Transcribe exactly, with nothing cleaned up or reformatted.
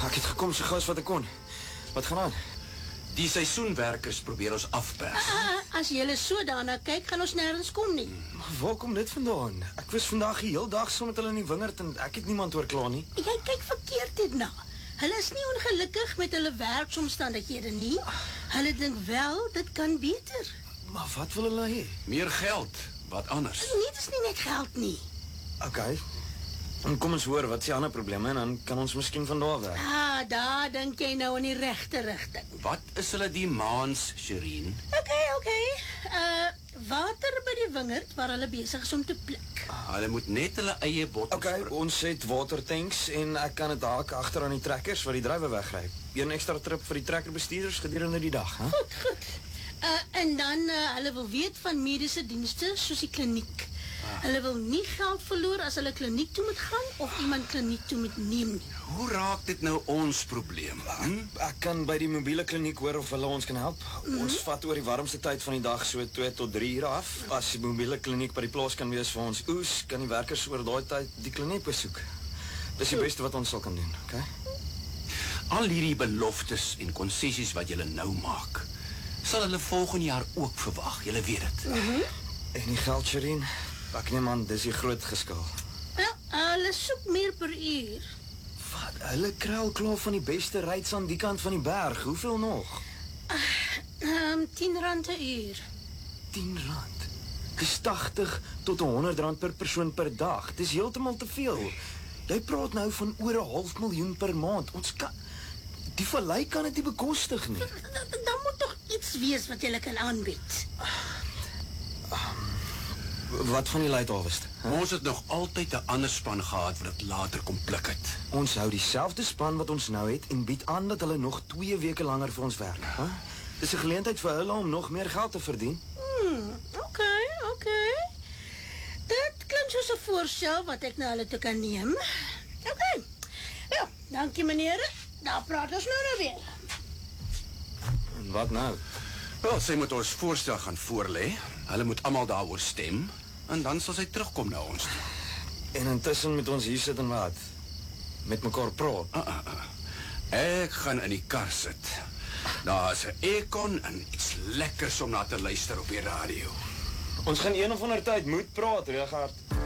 Ek het gekom so gou as wat ek kon. Wat gaan aan? Die seisoenwerkers probeer ons afpers. Uh, as jylle so daarna kyk, gaan ons nergens kom nie. Maar waar kom dit vandaan? Ek was vandag die heel dag so met hulle in die wingerd en ek het niemand hoor kla nie. Jy kyk verkeerd hierna. Hulle is nie ongelukkig met hulle werksomstandighede nie. Hulle dink wel, dit kan beter. Maar wat wil hulle hê? Meer geld, wat anders? Nee, dit is nie net geld nie. OK. En kom ons hoor, wat is die ander probleme en dan kan ons miskien van daar weg. Ah, daar dink jy nou in die regte rigting. Wat is hulle die maans, Shireen? OK, OK. Uh, water by die wingerd waar hulle besig is om te pluk. Hulle moet net hulle eie bottels... OK, ons het watertanks en ek kan het haak agter aan die trekkers wat die drywe wegryp. Een extra trip vir die trekkerbestuurders gedurende die dag, hè? Goed, goed. Uh, en dan, uh, hulle wil weet van medische dienste soos die kliniek. Ah. Hulle wil nie geld verloor as hulle kliniek toe moet gaan of iemand kliniek toe moet neem nie. Hoe raak dit nou ons probleem? Hm? Ek, ek kan by die mobiele kliniek hoor of hulle ons kan help. Mm-hmm. Ons vat oor die warmste tyd van die dag so twee tot drie uur af. As die mobiele kliniek by die plaas kan wees vir ons oes, kan die werkers oor daai tyd die kliniek besoek. Dis die beste wat ons sal kan doen, okay? Al hierdie beloftes en konsessies wat julle nou maak, sal hulle volgende jaar ook verwag, julle weet het. Mm-hmm. En die geld, Shireen, ek neem aan, dis die groot geskil. Ja, hulle soek meer per uur. Wat, hulle kruil klaar van die beste rides aan die kant van die berg, hoeveel nog? Um, tien rand per uur. tien rand? Dis tachtig tot honderd rand per persoon per dag, dis heeltemal te veel. Jy praat nou van oor 'n half miljoen per maand, ons kan... Die vallei kan het nie bekostig nie. Dan moet toch iets wees wat jylle kan aanbied. Um, wat van die Lightharvest? Huh? Ons het nog altyd 'n ander span gehad wat het later kom pluk het. Ons hou dieselfde span wat ons nou het en bied aan dat hulle nog twee weke langer vir ons werk. Huh? Dis 'n geleentheid vir hulle om nog meer geld te verdien. Hmm, oké, okay, oké. Okay. Dit klink soos 'n voorstel wat ek na hulle toe kan neem. Oké. Okay. Ja, dankie meneer. Daar praat ons nou nou weer. En wat nou? Wel, sy moet ons voorstel gaan voorlê. Hulle moet almal daaroor stem. En dan sal sy terugkom na ons toe. En intussen moet ons hier sit en wat? Met mekaar praat? Uh, uh, uh. Ek gaan in die kar sit. Daar is 'n aircon en iets lekkers om na te luister op die radio. Ons gaan een of ander tyd moet praat, Regard.